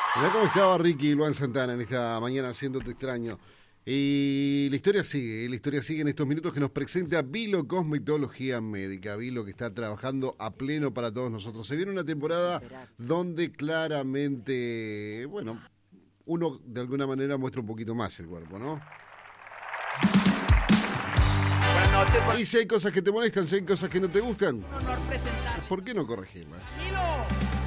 Mirá cómo estaba Ricky Luan Santana en esta mañana haciéndote extraño. Y la historia sigue en estos minutos que nos presenta Vilo Cosmetología Médica. Vilo que está trabajando a pleno para todos nosotros. Se viene una temporada donde claramente, bueno, uno de alguna manera muestra un poquito más el cuerpo, ¿no? Buenas noches. Y si hay cosas que te molestan, si hay cosas que no te gustan, Un honor presentar. ¿por qué no corregirlas? Vilo.